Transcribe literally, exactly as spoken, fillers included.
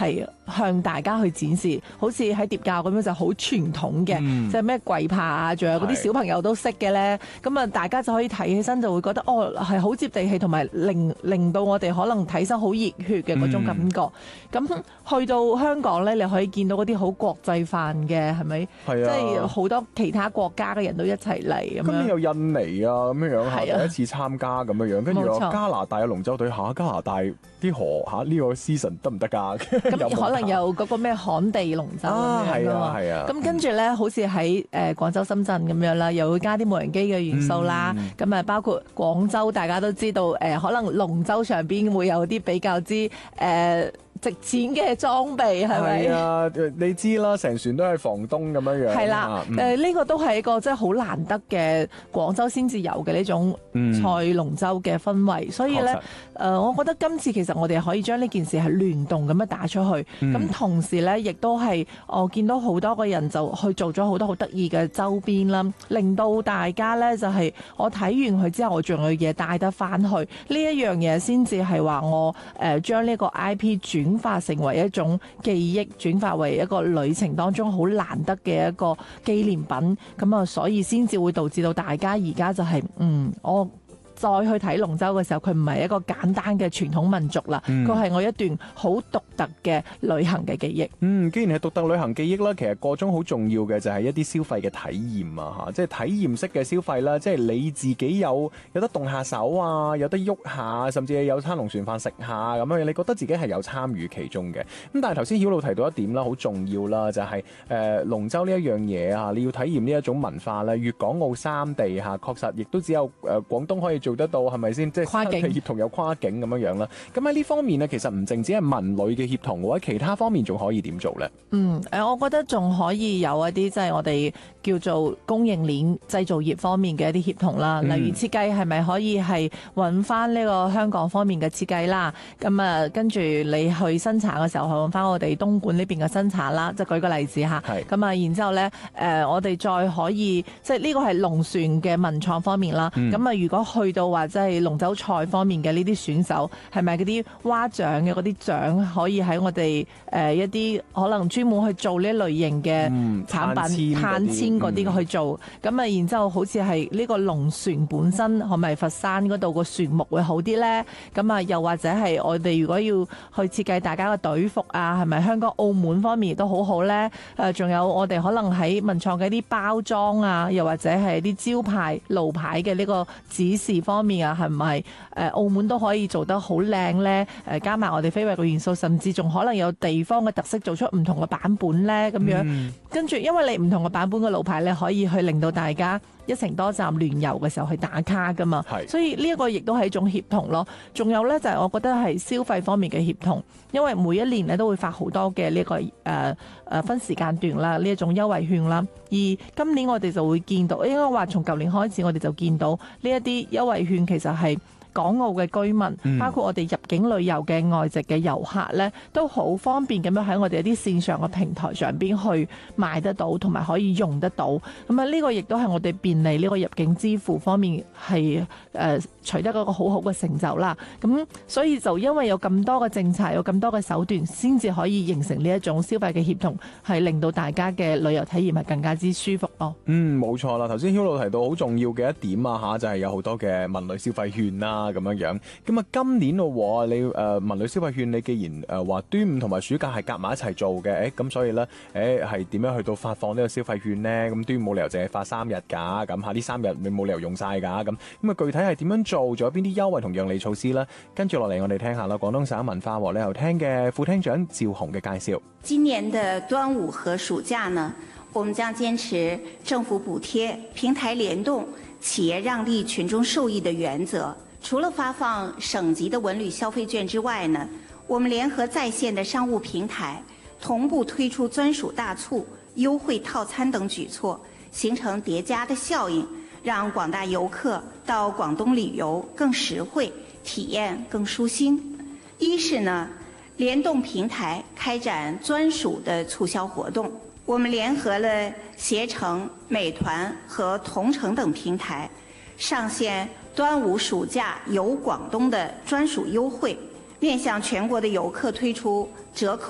係向大家去展示，好似喺碟教咁樣就好傳統嘅，即係咩跪爬啊，仲有嗰啲小朋友都識嘅咧。咁啊，大家就可以睇起身就會覺得哦，係好接地氣，同埋令令到我哋可能睇身好熱血嘅嗰種感覺。咁、嗯、去到香港咧，你可以見到嗰啲好國際化嘅，係咪？係啊，即係好多其他國家嘅人都一齊嚟咁樣。咁有印尼啊咁樣樣嚇，第一次參加咁樣樣，跟住有加拿大嘅龍舟隊嚇，加拿大啲河嚇呢個 season 得唔得㗎？咁可能有嗰個咩旱地龍舟咁樣咯。啊，係啊。咁跟住咧，好似喺誒廣州、深圳咁樣啦，又會加啲無人機嘅元素啦。咁啊，包括廣州，大家都知道誒，可能龍舟上邊會有啲比較之誒。呃值錢嘅裝備係咪？係啊，你知啦，成船都係防冬咁樣樣。係啦，誒呢、嗯呢個都係一個真係好難得嘅廣州先至有嘅呢種賽龍舟嘅氛圍，嗯、所以咧誒、呃，我覺得今次其實我哋可以將呢件事係聯動咁樣打出去，咁、嗯、同時咧亦都係我見到好多個人就去做咗好多好得意嘅周邊啦，令到大家咧就係、是、我睇完佢之後，我仲有嘢帶得翻去，呢一樣嘢先至係話我誒將呢個 I P 轉。轉化成為一種記憶，轉化為一個旅程當中好難得嘅一個紀念品，咁啊，所以先至會導致到大家而家就係、是，嗯，我再去睇龍舟嘅時候，佢唔係一個簡單嘅傳統民族啦，佢係、嗯、我一段好獨特嘅旅行嘅記憶。嗯，既然係獨特旅行記憶啦，其實個中好重要嘅就係一啲消費嘅體驗啊，嚇，即係體驗式嘅消費啦，即係你自己有有得動下手啊，有得喐下，甚至係有餐龍船飯食下咁樣，你覺得自己係有參與其中嘅。咁但係頭先曉露提到一點啦，好重要啦，就係、是、誒、呃、龍舟呢一樣嘢啊，你要體驗呢一種文化咧，粵港澳三地嚇確實亦都只有誒、呃、廣東可以做。做得到係咪先？即係跨境協同有跨境咁樣樣啦。咁喺呢方面呢，其實唔淨止係文旅嘅協同，或者其他方面仲可以點做呢？嗯，誒，我覺得仲可以有一啲即係我哋叫做供應鏈製造業方面嘅一啲協同啦。例如設計係咪可以係揾翻呢個香港方面嘅設計啦？咁啊，跟住你去生產嘅時候，去揾翻我哋東莞呢邊嘅生產啦。即係舉個例子嚇。係。咁啊，然之後呢，誒、呃，我哋再可以即係呢個係龍船嘅文創方面啦。咁啊、嗯，如果去到或者係龍舟賽方面嘅呢啲選手，係咪嗰啲蛙獎嘅嗰啲獎可以喺我哋誒、呃、一啲可能專門去做呢類型嘅產品碳纖嗰啲去做？咁啊、嗯，然之後好似係呢個龍船本身，係咪佛山嗰度個船木會好啲咧？咁啊，又或者係我哋如果要去設計大家嘅隊服啊，係咪香港、澳門方面亦都好好咧？誒、呃，仲有我哋可能喺文創嘅一啲包裝啊，又或者係啲招牌路牌嘅呢個指示方面啊，係唔係誒澳門都可以做得好靚咧？誒加埋我哋非遺嘅元素，甚至仲可能有地方嘅特色，做出唔同嘅版本咧咁樣。嗯、跟住，因為你唔同嘅版本嘅路牌咧，可以去令到大家一程多站聯遊嘅時候去打卡噶嘛。係。所以呢一個亦都係一種協同咯。仲有咧就係、是、我覺得係消費方面嘅協同，因為每一年咧都會發好多嘅呢、這個誒誒、呃、分時間段啦，呢一種優惠券啦。而今年我哋就會見到，應該話從舊年開始，我哋就見到呢一啲優惠券其實係港澳嘅居民，嗯、包括我哋入境旅遊嘅外籍嘅遊客咧，都好方便咁樣喺我哋一啲線上嘅平台上邊去買得到，同埋可以用得到。咁啊，呢個亦都係我哋便利呢個入境支付方面係誒、呃、取得一個好好嘅成就啦。咁所以就因為有咁多嘅政策，有咁多嘅手段，先至可以形成呢一種消費嘅協同，係令到大家嘅旅遊體驗係更加之舒服咯。嗯，冇錯啦。頭先曉露提到好重要嘅一點啊嚇，就係、是、有好多嘅文旅消費券啦。咁樣樣，咁啊今年咯，你誒、呃、文旅消費券，你既然誒話、呃、端午同埋暑假係夾埋一齊做嘅，誒咁所以咧，誒係點樣去到發放呢個消費券咧？咁端午冇理由淨係發三日㗎，咁嚇呢三日你冇理由用晒㗎，咁咁啊具體係點樣做？仲有邊啲優惠同讓利措施咧？跟住落嚟我哋聽下啦，廣東省文化和旅遊廳嘅副廳長趙紅嘅介紹。 今年的端午和暑假呢，我們將堅持政府補貼、平台聯動、企業讓利、群眾受益的原則。除了發放省級的文旅消費券之外呢，我們聯合在線的商務平台，同步推出專屬大促、優惠套餐等舉措，形成疊加的效應，讓廣大遊客到廣東旅遊更實惠，體驗更舒心。一是呢，聯動平台開展專屬的促銷活動，我們聯合了攜程、美團和同程等平台，上線端午暑假遊廣東的專屬優惠，面向全國的遊客推出折扣